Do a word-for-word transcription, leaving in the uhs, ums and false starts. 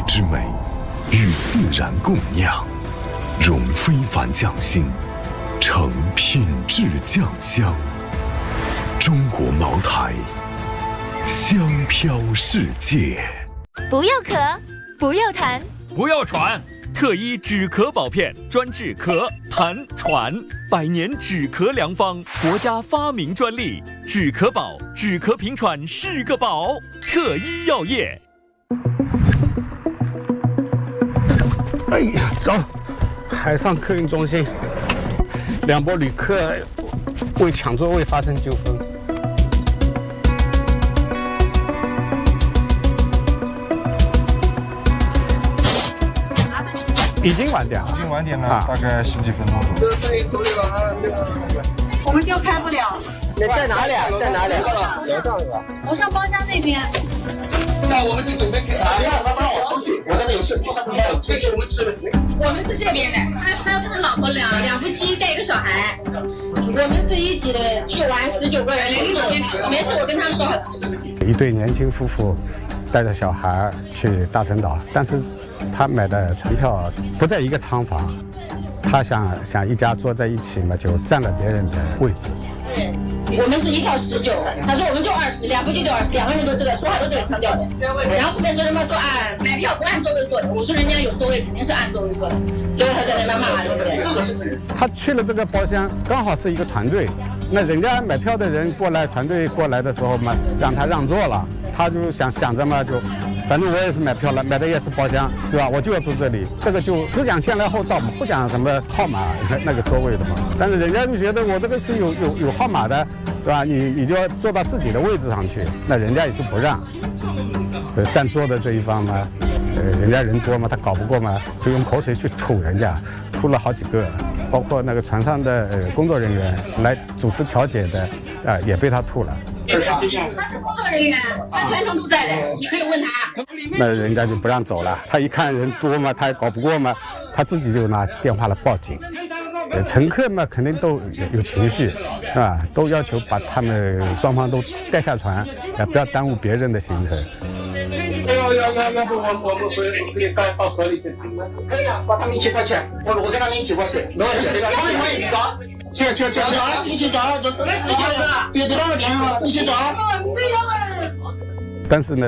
之美，与自然共酿，融非凡匠心，成品质酱香。中国茅台，香飘世界。 不要咳，不要痰， 不要喘。特医止咳宝片专治咳、痰、喘，百年止咳良方，国家发明专利。止咳宝，止咳平喘是个宝。特医药业。 哎呀，走！海上客运中心，两拨旅客为抢座位发生纠纷。已经晚点了， 已经晚点了，啊、大概十几分钟左右。 这个生意处理完了，那个我们就开不了。 你在哪里啊？在哪里？楼上是吧？ 楼上包厢那边。 那我们就准备开。打电话他让我出去，我这边有事，他不让我出去，我们吃。 我们是这边的，他他跟他老婆两两夫妻带一个小孩，我们是一起的，去玩十九个人，零九天没事，我跟他们说好了。 一对年轻夫妇带着小孩去大陈岛，但是他买的船票不在一个舱房，他想想一家坐在一起嘛，就占了别人的位置。 对，我们是一票十九，他说我们就二十，两夫妻就二十，两个人都这个说话都这个腔调的。然后后面说什么说啊，买票不按座位坐的，我说人家有座位肯定是按座位坐的，结果他在那边骂，对不对？ 他去了这个包厢，刚好是一个团队，那人家买票的人过来，团队过来的时候嘛，让他让座了，他就想想着嘛，就反正我也是买票了，买的也是包厢，对吧？我就要坐这里，这个就只讲先来后到嘛，不讲什么号码那个座位的嘛。但是人家就觉得我这个是有有有号码的，对吧？你你就要坐到自己的位置上去，那人家也就不让。呃，占座的这一方嘛，呃，人家人多嘛，他搞不过嘛，就用口水去吐人家，吐了好几个，包括那个船上的呃工作人员来主持调解的，啊、呃，也被他吐了。 他是工作人员，他全程都在的，你可以问他。 那人家就不让走了，他一看人多嘛，他也搞不过嘛，他自己就拿电话来报警。呃，乘客嘛肯定都有有情绪，是吧？都要求把他们双方都带下船，呃，不要耽误别人的行程。 要要要要不我我们回可以到到河里去谈。可以啊，把他们一起过去，我我跟他们一起过去，没问题。他们可以找，去去去找，一起找，就别别别别别别别，一起找。 但是呢。